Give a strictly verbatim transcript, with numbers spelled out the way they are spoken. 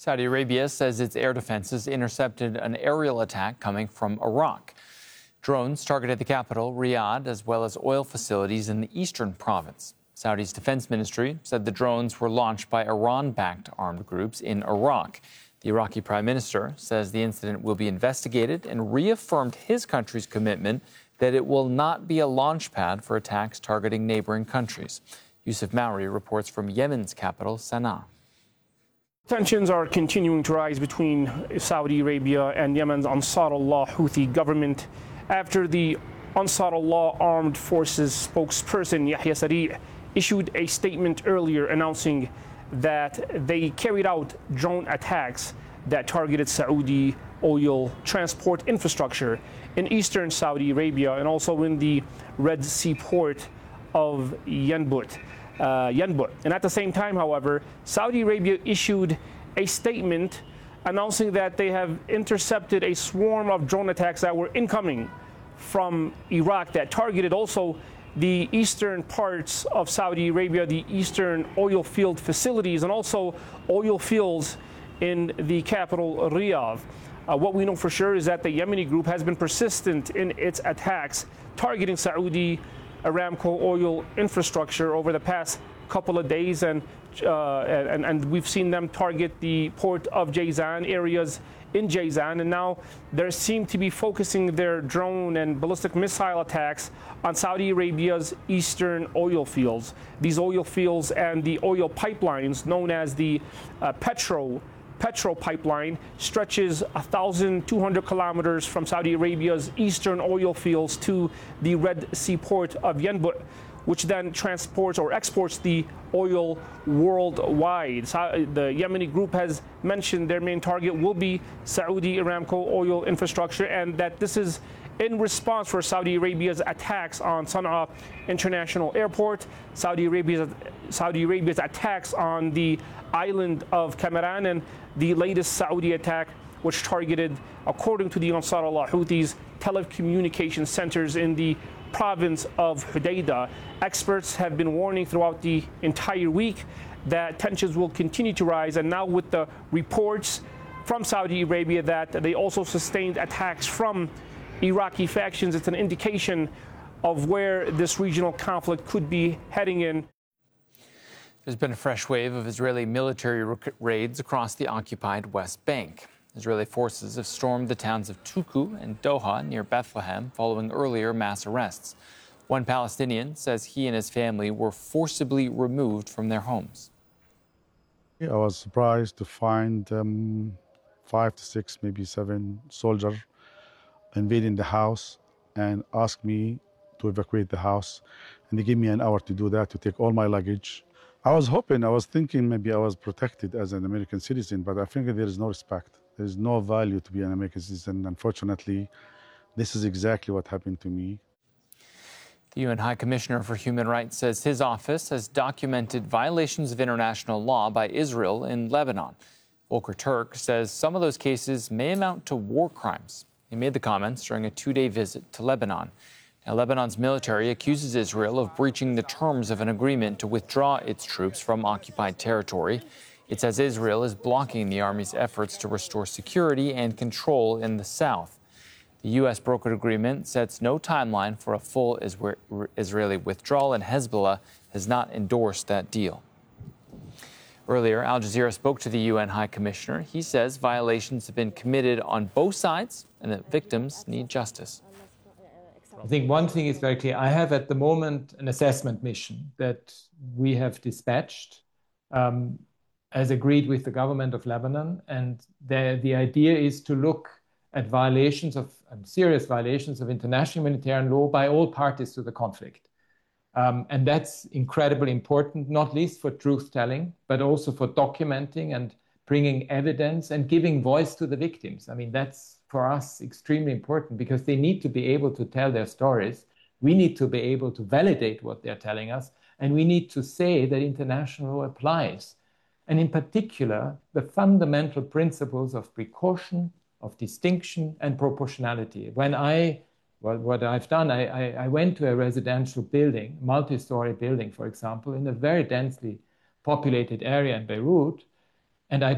Saudi Arabia says its air defenses intercepted an aerial attack coming from Iraq. Drones targeted the capital, Riyadh, as well as oil facilities in the eastern province. Saudi's defense ministry said the drones were launched by Iran-backed armed groups in Iraq. The Iraqi prime minister says the incident will be investigated and reaffirmed his country's commitment that it will not be a launch pad for attacks targeting neighboring countries. Yusuf Mauri reports from Yemen's capital, Sana'a. Tensions are continuing to rise between Saudi Arabia and Yemen's Ansar Allah Houthi government after the Ansar Allah Armed Forces spokesperson Yahya Sari issued a statement earlier announcing that they carried out drone attacks that targeted Saudi oil transport infrastructure in eastern Saudi Arabia and also in the Red Sea port of Yanbu. Uh, Yanbu. And at the same time, however, Saudi Arabia issued a statement announcing that they have intercepted a swarm of drone attacks that were incoming from Iraq that targeted also the eastern parts of Saudi Arabia, the eastern oil field facilities, and also oil fields in the capital, Riyadh. Uh, what we know for sure is that the Yemeni group has been persistent in its attacks targeting Saudi Aramco oil infrastructure over the past couple of days, and, uh, and, and we've seen them target the port of Jazan, areas in Jazan, and now they seem to be focusing their drone and ballistic missile attacks on Saudi Arabia's eastern oil fields. These oil fields and the oil pipelines known as the uh, Petro Petro pipeline stretches one thousand two hundred kilometers from Saudi Arabia's eastern oil fields to the Red Sea port of Yanbu, which then transports or exports the oil worldwide. So the Yemeni group has mentioned their main target will be Saudi Aramco oil infrastructure, and that this is in response for Saudi Arabia's attacks on Sana'a International Airport, Saudi Arabia's, Saudi Arabia's attacks on the island of Kamaran, and the latest Saudi attack, which targeted, according to the Ansar Allah Houthis, telecommunication centers in the province of Hudaydah. Experts have been warning throughout the entire week that tensions will continue to rise, and now with the reports from Saudi Arabia that they also sustained attacks from Iraqi factions, it's an indication of where this regional conflict could be heading in. There's been a fresh wave of Israeli military raids across the occupied West Bank. Israeli forces have stormed the towns of Tuku and Doha near Bethlehem following earlier mass arrests. One Palestinian says he and his family were forcibly removed from their homes. I was surprised to find um, five to six, maybe seven soldiers invading the house and asked me to evacuate the house. And they gave me an hour to do that, to take all my luggage. I was hoping, I was thinking maybe I was protected as an American citizen, but I think there is no respect. There is no value to be an American citizen. Unfortunately, this is exactly what happened to me. The U N High Commissioner for Human Rights says his office has documented violations of international law by Israel in Lebanon. Volker Turk says some of those cases may amount to war crimes. He made the comments during a two-day visit to Lebanon. Now, Lebanon's military accuses Israel of breaching the terms of an agreement to withdraw its troops from occupied territory. It says Israel is blocking the army's efforts to restore security and control in the south. The U S brokered agreement sets no timeline for a full Israeli withdrawal, and Hezbollah has not endorsed that deal. Earlier, Al Jazeera spoke to the U N High Commissioner. He says violations have been committed on both sides and that victims need justice. I think one thing is very clear. I have at the moment an assessment mission that we have dispatched um, as agreed with the government of Lebanon. And the, the idea is to look at violations of um, serious violations of international humanitarian law by all parties to the conflict. Um, and that's incredibly important, not least for truth-telling, but also for documenting and bringing evidence and giving voice to the victims. I mean, that's for us extremely important because they need to be able to tell their stories. We need to be able to validate what they're telling us, and we need to say that international law applies. And in particular, the fundamental principles of precaution, of distinction, and proportionality. When I, well, what I've done, I, I, I went to a residential building, multi-story building, for example, in a very densely populated area in Beirut, and I